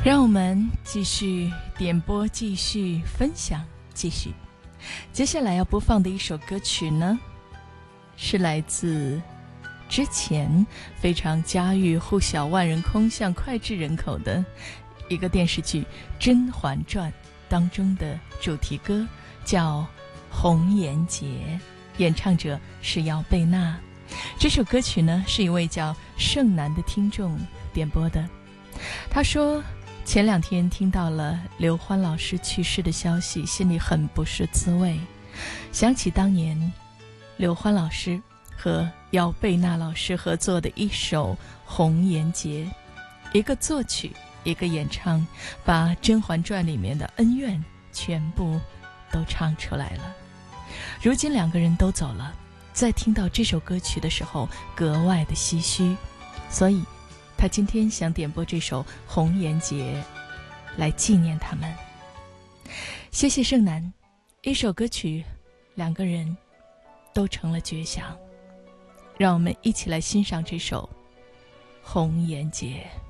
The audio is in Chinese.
让我们继续点播，继续分享，继续。接下来要播放的一首歌曲呢，是来自之前非常家喻户晓、万人空巷、脍炙人口的一个电视剧《甄嬛传》当中的主题歌，叫《红颜劫》，演唱者是姚贝娜。这首歌曲呢，是一位叫盛楠的听众点播的。他说，前2天听到了刘欢老师去世的消息，心里很不是滋味，想起当年刘欢老师和姚贝娜老师合作的一首《红颜劫》，一个作曲，一个演唱，把《甄嬛传》里面的恩怨全部都唱出来了。如今2个人都走了，在听到这首歌曲的时候格外的唏嘘，所以他今天想点播这首《红颜劫》来纪念他们。谢谢盛楠，一首歌曲，2个人都成了绝响。让我们一起来欣赏这首《红颜劫》。